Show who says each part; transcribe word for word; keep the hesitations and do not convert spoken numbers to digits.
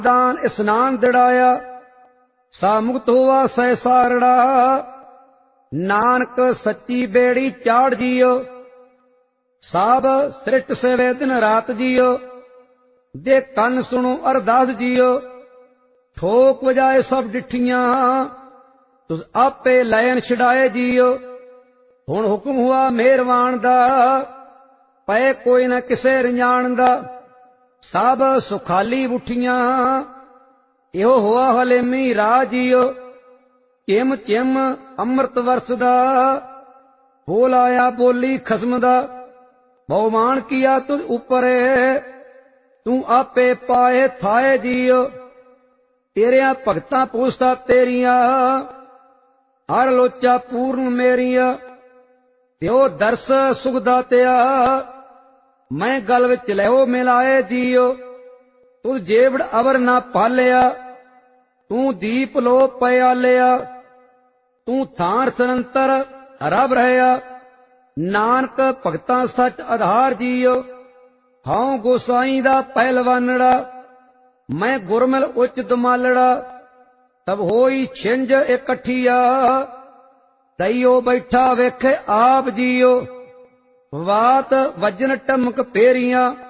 Speaker 1: दान स्नान दिड़ाया, सा मुक्त हुआ सै सारड़ा। नानक सच्ची बेड़ी चाड़ जियो, साब सृष्ट सेवे दिन रात जियो। दे कन सुनो अरदास जियो, ठोक वजाए सब डिठियां, तुस आपे लैन छड़ाए जियो। हुण हुक्म हुआ मेहरवान दा, पै कोई न किसे रंजान दा। सब सुखाली उठियां, इहो हुआ हलेमी राह जियो। चिम चिम अमृत वरसदा, बोल आया बोली खसम दा। बहुमान किया तुझ ऊपर, तू आपे पाए थाए जियो। तेरिया भगतां पोसता तेरिया, हर लोचा पूर्ण मेरिया। त्यो दर्श सुख दातिया, मैं गल विच लहो मिलाए जियो। तुझ जेवड़ अवर ना पालिया, तू दीप लो पयालिया। तू थार सरंतर रब रहया, नानक भगतां सच आधार जियो। हाउ गोसाई दा पहलवानड़ा, मैं गुरमिल उच दमालड़ा। तब होई छिंज इकट्ठिया, दईओ बैठा वेखे आप जियो। वात वजन टमक पेरियां,